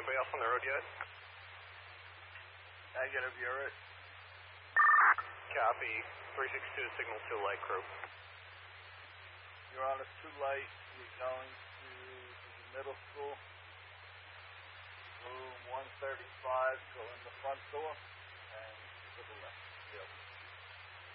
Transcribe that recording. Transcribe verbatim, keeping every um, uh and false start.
Anybody else on the road yet? Negative, you're it. Copy. three six two, signal to light crew. You're on a two light. You're going to the middle school. Room one thirty-five. Go in the front door and to the left. Yep.